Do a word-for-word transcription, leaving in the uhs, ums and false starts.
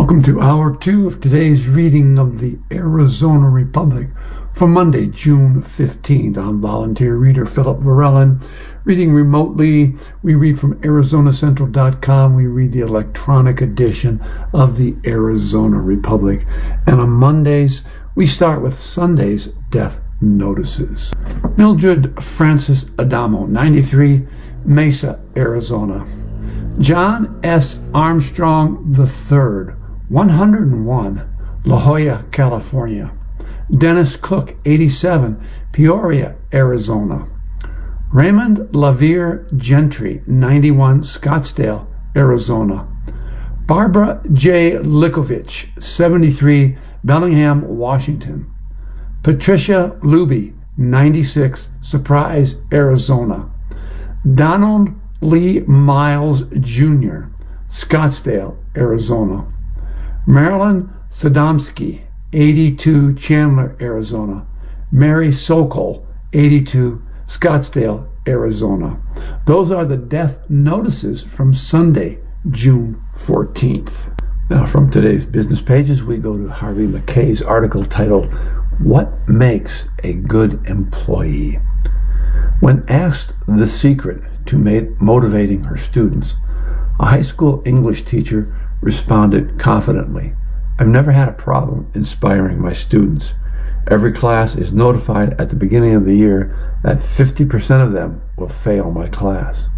Welcome to hour two of today's reading of the Arizona Republic for Monday, June fifteenth. I'm volunteer reader Philip Varellin. Reading remotely, we read from Arizona Central dot com. We read the electronic edition of the Arizona Republic. And on Mondays, we start with Sunday's death notices. Mildred Francis Adamo, ninety-three, Mesa, Arizona. John S. Armstrong the third, one hundred one, La Jolla, California. Dennis Cook, eighty-seven, Peoria, Arizona. Raymond Lavier Gentry, ninety-one, Scottsdale, Arizona. Barbara J. Likovich, seventy-three, Bellingham, Washington. Patricia Luby, ninety-six, Surprise, Arizona. Donald Lee Miles Junior, Scottsdale, Arizona. Marilyn Sadomsky, eighty-two, Chandler, Arizona. Mary Sokol, eighty-two, Scottsdale, Arizona. Those are the death notices from Sunday, June fourteenth. Now, from today's business pages, we go to Harvey McKay's article titled, "What Makes a Good Employee?" When asked the secret to motivating her students, a high school English teacher responded confidently, "I've never had a problem inspiring my students. Every class is notified at the beginning of the year that fifty percent of them will fail my class."